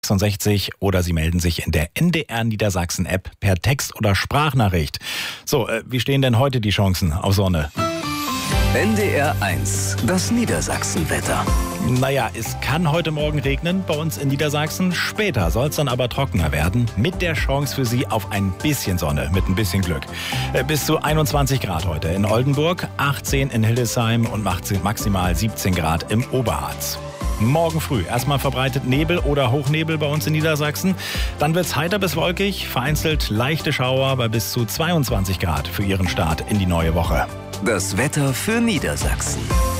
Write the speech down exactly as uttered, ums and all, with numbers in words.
sechsundsechzig oder Sie melden sich in der N D R Niedersachsen App per Text- oder Sprachnachricht. So, äh, wie stehen denn heute die Chancen auf Sonne? N D R eins, das Niedersachsenwetter. Naja, es kann heute Morgen regnen bei uns in Niedersachsen. Später soll es dann aber trockener werden. Mit der Chance für Sie auf ein bisschen Sonne, mit ein bisschen Glück. Äh, bis zu einundzwanzig Grad heute in Oldenburg, achtzehn in Hildesheim und maximal siebzehn Grad im Oberharz. Morgen früh erstmal verbreitet Nebel oder Hochnebel bei uns in Niedersachsen. Dann wird es heiter bis wolkig, vereinzelt leichte Schauer bei bis zu zweiundzwanzig Grad für Ihren Start in die neue Woche. Das Wetter für Niedersachsen.